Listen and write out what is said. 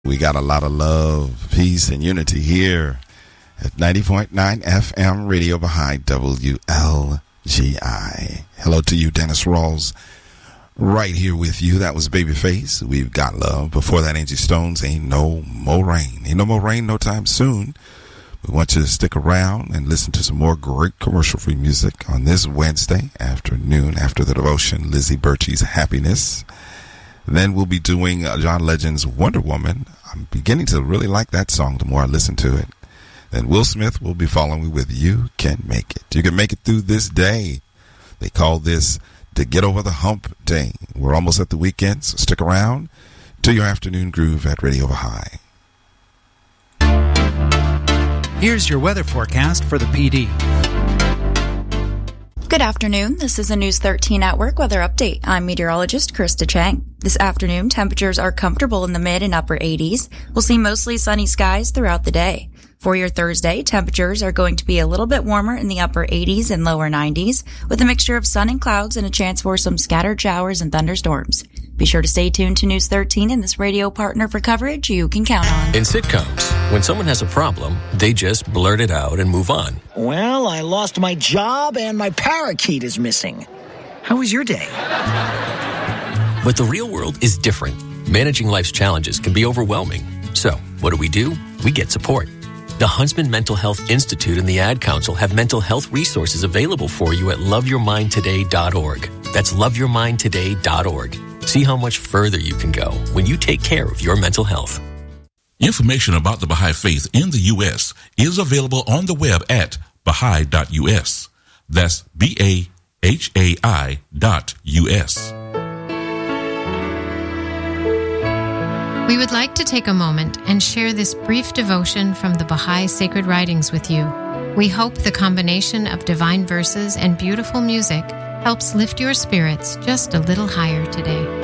We got a lot of love, peace, and unity here at 90.9 FM Radio Baha'i WLGI. Hello to you, Dennis Rawls. Right here with you. That was Babyface. We've got love. Before that, Angie Stones. Ain't no more rain. Ain't no more rain no time soon. We want you to stick around and listen to some more great commercial-free music on this Wednesday afternoon after the devotion, Lizzie Birchie's Happiness. Then we'll be doing John Legend's Wonder Woman. I'm beginning to really like that song the more I listen to it. Then Will Smith will be following with You Can Make It. You can make it through this day. They call this the Get Over the Hump Day. We're almost at the weekend, so stick around to your afternoon groove at Radio Baha'i. Here's your weather forecast for the PD. Good afternoon. This is a News 13 at Work weather update. I'm meteorologist Krista Chang. This afternoon, temperatures are comfortable in the mid and upper 80s. We'll see mostly sunny skies throughout the day. For your Thursday, temperatures are going to be a little bit warmer in the upper 80s and lower 90s, with a mixture of sun and clouds and a chance for some scattered showers and thunderstorms. Be sure to stay tuned to News 13 and this radio partner for coverage you can count on. In sitcoms, when someone has a problem, they just blurt it out and move on. Well, I lost my job and my parakeet is missing. How was your day? But the real world is different. Managing life's challenges can be overwhelming. So, what do? We get support. The Huntsman Mental Health Institute and the Ad Council have mental health resources available for you at loveyourmindtoday.org. That's loveyourmindtoday.org. See how much further you can go when you take care of your mental health. Information about the Baha'i Faith in the U.S. is available on the web at Baha'i.us. That's BAHAI.us. We would like to take a moment and share this brief devotion from the Baha'i Sacred Writings with you. We hope the combination of divine verses and beautiful music helps lift your spirits just a little higher today.